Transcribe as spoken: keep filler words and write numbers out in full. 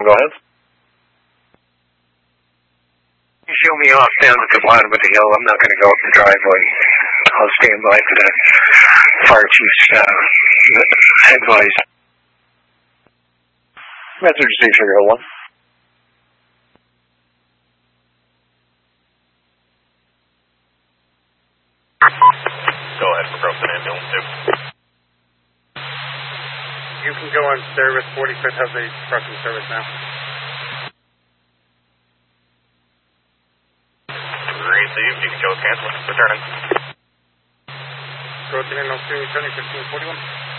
Go ahead. You show me off down at the bottom of the hill. I'm not going to go up the driveway. I'll stand by for the fire chief's uh, advice. Message Station one. Go ahead for Brooklyn Ambulance two. You can go on service. forty-fifth has a truck in service now. Received. You can go cancel. Returning. Go to N L two, turning fifteen forty-one.